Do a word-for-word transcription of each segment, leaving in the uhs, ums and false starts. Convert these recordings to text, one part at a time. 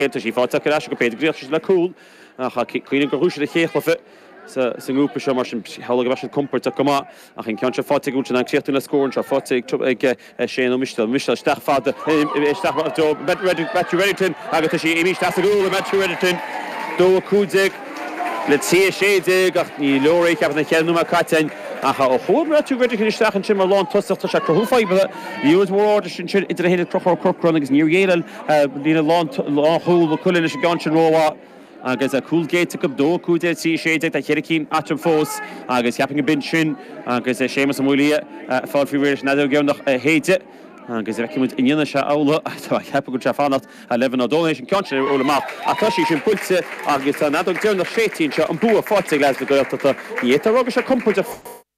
sí fáte go go Peter Gréach le cool ach chuoine go húise a chéchlofe sa sa grúpa se mar sin hela go comport a goma ach in cean se fáte gún an chéú na scórin se fáte ag sé mistal mistal stach fáte stach do Matthew Reddington agus sí imí sta a gúil Matthew Reddington dó cúdig le tí séide ach ní leir cap na cheanú a catain acha ó chóir Matthew Reddington is stachan sin mar lán tosachta se croúfaibe íos mór sin sin idir héidir trochar corcron agus níor géal lína lán láthúil chuile is gan sin róá agus a coolgate go dó cúide tí séide a cheiricín atom fós agus ceaping a bin sin agus é sémas a múlia fáil fiúir na geannach héite agus er kimut inna se ála heb go fanat a le a donation country óla má a toí sin pulse agus an nadog dearnach sétín se an bu a fáte leis go goilta í a ruggus a comport a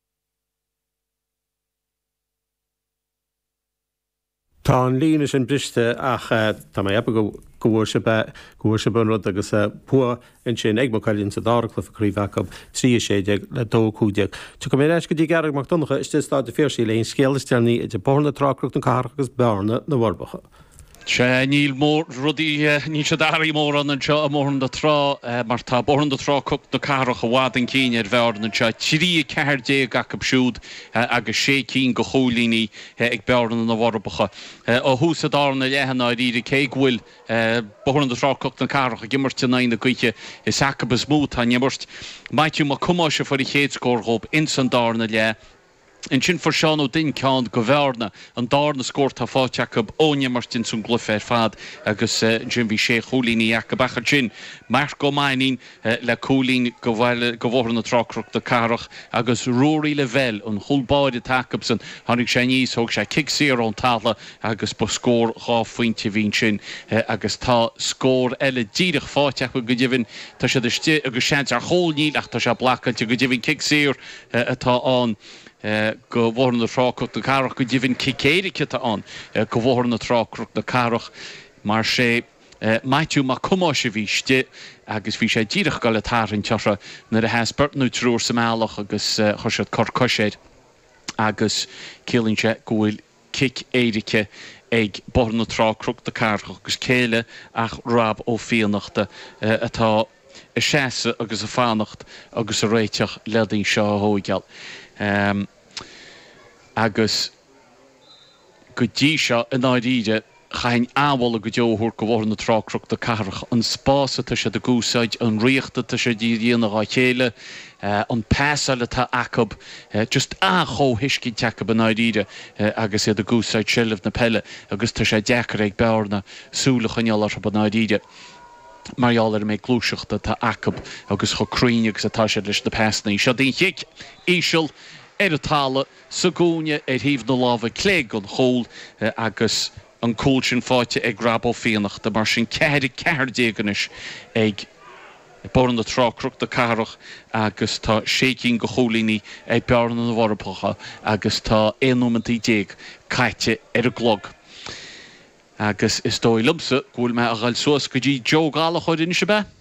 Tá an líne sin briste ach tá mai ebe go gohúir se gohúir se bun rud agus pu in sin agmacálinn sa dáracla aríomhhacha trí séideag le dó cúideag. Tu go mé éis go dtí gearach mar donnacha is tá de féirsí le on scéalastearní idir borna trácrocht an carach agus bearna na bharbacha. Se níl mór rudí ní se darí mór an anseo a mórn de trá mar tá born de trá cocht na carach a bhád an cíine ar bhearn anseo trí ceirdé gacab siúd agus sé cín go cholíní ag bearn na bharbacha. ó hús a darna lehanna ríide cé bhfuil born de trá cocht na carach a gimmarte na na cuiche is sacab is smút a nimmert maitiú má cumáise for i chéadscór in san darna le in sin for seán ó din ceann go bhearna an darna scór tá fáteach óne martin sun glufa ar fad agus gin bhí sé cholíní ach bachar sin mar go maiín le cholín go bhile go bhórna trácrocht de carach agus róí le bhil an chulbáide takesan tháinig sé níos thug sé kick séar an talla agus ba scór gá faointe bhín sin agus tá scór eile díadach fáteach go dtíhann tá sé agus sé ar chóníil ach tá sé blacailte go dtíhann kick séar atá an go bhórn na trácrocht na carach go dtíhann cicéirice an go bhórn na trácrocht na carach mar sé maitiú má cumáise bhí ste agus bhí sé díadach go le táirn teara nar a hespert nó trúr sa meálach agus chuisiad corcoiséid agus célín sé go bhfuil cic éirice ag born na trácrocht na carach agus céile ach rab ó fianachta atá i séasa agus a fánacht agus a réiteach ledaí seo hóigeal. Um, agus go dtí seo in áiríide chain áhla go deothúr go bhór na trácrocht de carach an spása tá sé de gúsáid an riochta tá sé dí dhéanana á chéile an péáile tá acab just á cho hiiscí teach an áiríide agus é de gúsáid sillah na pelle agus tá sé dechar ag bearna súla chunealar an áiríide. Mariaal er mé glúiseachta tá acab agus chocríine agus atá sé leis na pésnaí. Se dín hiic ísisiil ar a tála sa gúne ar híomh na lábha cléig an chól agus an cúil sin fáite ag grab ó féanachta mar sin ceir ceir déaganis ag born na trácrocht de carach agus tá sécín go cholíní ag bearna na bharbacha agus tá éonúmantí déag caite ar a glog. agus is dói lumsa gúil me a gáil suas go dtí Joe Gala chuir in se be?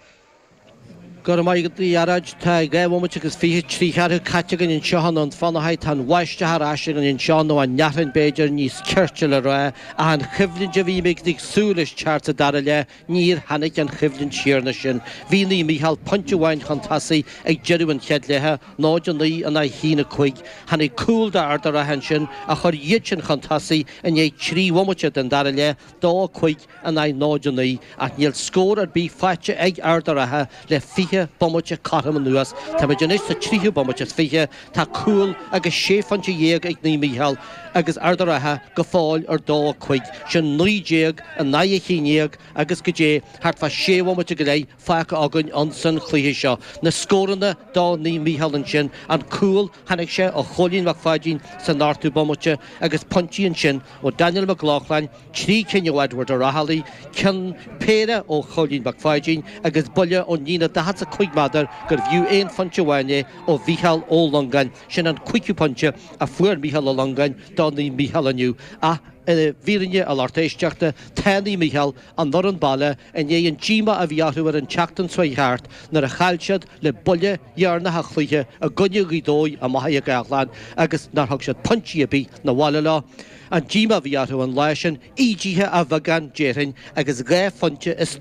Gur mai go dtí arad tá gaiimhmate agus fi trí chearú caite gan in seán an fannaid tan waiste harráise gan in seán nó an nearan béidir níos ceirte le ra a an chiflinn de bhí méid ag súlas tearta dar le níor hanig an chiflinn siarna sin. Bhí ní Mícheál Pontehhain chantasaí ag jeú an cheadlethe náid an í an hína chuig hanig cúil de ardar a hen sin a chur iad sin chantasaí in é tríhmate den dar le dá chuig an náid an í ach níl scór ar bí faite ag ardar athe le fi bommate carm an nuas tá me genis a tríú bommate fiche tá cool agus séfante dhéag ag ní Mícheál agus ardarathe go fáil ar dá chuig sin nuidéag a naie chinéag agus go dé hart fa séhmate go léi fecha agann an san chluhé seo. Na scóranna dá ní Mícheál an sin an cool hanig sé a cholín mac fáidín san náirtú bommate agus pontíon sin ó Daniel McLaughlin trí cinne Edward a rahallí cin péire ó cholín mac fáidín agus bulle ó nína dahat a chuig madar gur bhiú éon Pontehhaine ó Mícheál ó Longain sin an cuiiciú ponte a fuair Mícheál ó Longain dá ní Mícheál aniu a vírinne a lartéisteachta Tanny Michael an nor an balle en é an jíma a bhíarúar an teachtan soiheart nar a chailsead le bulle dhearna hachluige a gunne ridói a maithe a gachlan agus nar thug sead punchi a bí na bhile lá. An jíma bhíarú an leisin ídíthe a bhagan déirin agus gá fonte is